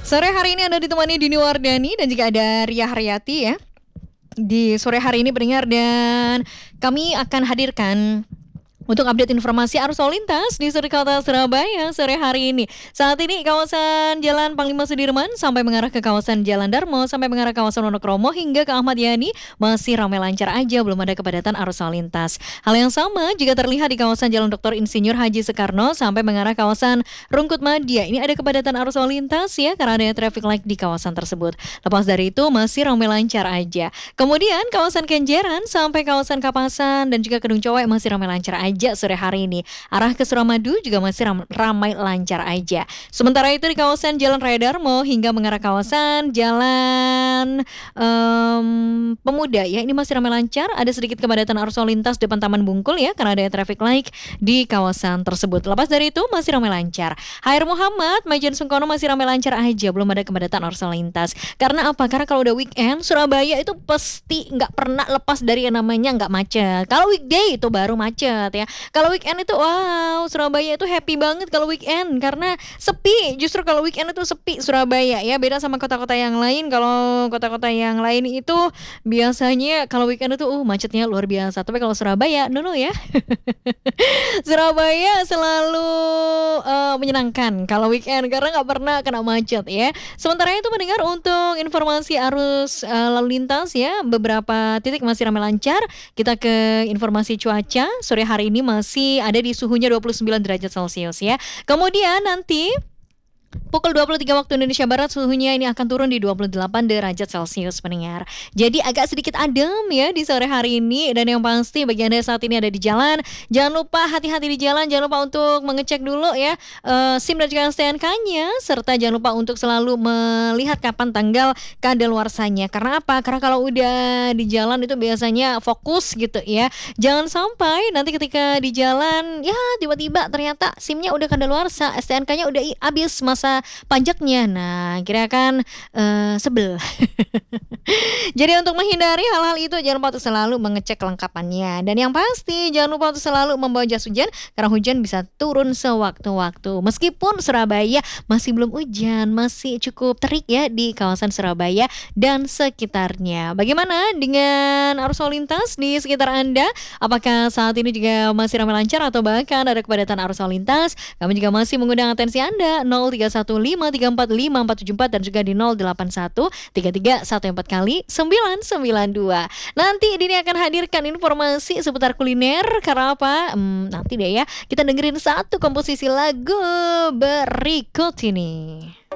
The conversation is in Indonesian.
Sore hari ini Anda ditemani Dini Wardani dan juga ada Ria Haryati ya. Di sore hari ini pendengar, dan kami akan hadirkan untuk update informasi arus lalu lintas di seluruh kota Surabaya sore hari ini. Saat ini kawasan Jalan Panglima Sudirman sampai mengarah ke kawasan Jalan Darmo, sampai mengarah ke kawasan Wonokromo hingga ke Ahmad Yani masih ramai lancar aja, belum ada kepadatan arus lalu lintas. Hal yang sama juga terlihat di kawasan Jalan Dr. Insinyur Haji Soekarno sampai mengarah kawasan Rungkut Madia. Ini ada kepadatan arus lalu lintas ya, karena ada traffic light di kawasan tersebut. Lepas dari itu masih ramai lancar aja. Kemudian kawasan Kenjeran sampai kawasan Kapasan dan juga Kedung Cowek masih ramai lancar aja sore hari ini. Arah ke Suramadu juga masih ramai lancar aja. Sementara itu di kawasan Jalan Raya Darmo hingga mengarah kawasan Jalan Pemuda ya, ini masih ramai lancar. Ada sedikit kepadatan arus lalu lintas depan Taman Bungkul ya, karena ada traffic light di kawasan tersebut. Lepas dari itu masih ramai lancar. Hair Muhammad, Majen Sungkono masih ramai lancar aja, belum ada kepadatan arus lalu lintas. Karena apa? Karena kalau udah weekend Surabaya itu pasti nggak pernah lepas dari yang namanya nggak macet. Kalau weekday itu baru macet ya. Kalau weekend itu wow, Surabaya itu happy banget kalau weekend karena sepi. Justru kalau weekend itu sepi Surabaya ya. Beda sama kota-kota yang lain. Kalau kota-kota yang lain itu biasanya kalau weekend itu macetnya luar biasa. Tapi kalau Surabaya no ya. Surabaya selalu menyenangkan kalau weekend karena nggak pernah kena macet ya. Sementara itu mendengar untuk informasi arus lalu lintas ya, beberapa titik masih ramai lancar. Kita ke informasi cuaca. Sore hari ini masih ada di suhunya 29 derajat Celcius ya. Kemudian nanti pukul 23 waktu Indonesia Barat suhunya ini akan turun di 28 derajat Celcius pendengar. Jadi agak sedikit adem ya di sore hari ini. Dan yang pasti bagi Anda saat ini ada di jalan, jangan lupa hati-hati di jalan. Jangan lupa untuk mengecek dulu ya SIM dan juga STNK-nya. Serta jangan lupa untuk selalu melihat kapan tanggal kadaluarsanya. Karena apa? Karena kalau udah di jalan itu biasanya fokus gitu ya. Jangan sampai nanti ketika di jalan ya tiba-tiba ternyata SIM-nya udah kadaluarsa, STNK-nya udah habis masa pajaknya. Nah, kira kan sebel. Jadi untuk menghindari hal-hal itu jangan lupa untuk selalu mengecek kelengkapannya. Dan yang pasti jangan lupa untuk selalu membawa jas hujan karena hujan bisa turun sewaktu-waktu. Meskipun Surabaya masih belum hujan, masih cukup terik ya di kawasan Surabaya dan sekitarnya. Bagaimana dengan arus lalu lintas di sekitar Anda? Apakah saat ini juga masih ramai lancar atau bahkan ada kepadatan arus lalu lintas? Kami juga masih mengundang atensi Anda 0315345474 dan juga di 08133144 kali 992. Nanti Dini akan hadirkan informasi seputar kuliner karena apa? Nanti deh ya, kita dengerin satu komposisi lagu berikut ini.